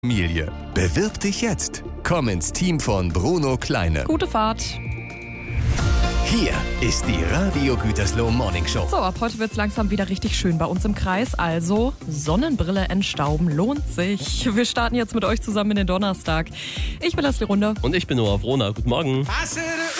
Familie. Bewirb dich jetzt. Komm ins Team von Bruno Kleine. Gute Fahrt. Hier ist die Radio Gütersloh Morning Show. So, ab heute wird es langsam wieder richtig schön bei uns im Kreis. Also Sonnenbrille entstauben lohnt sich. Wir starten jetzt mit euch zusammen in den Donnerstag. Ich bin Leslie Runde. Und ich bin Noah Vrona. Guten Morgen.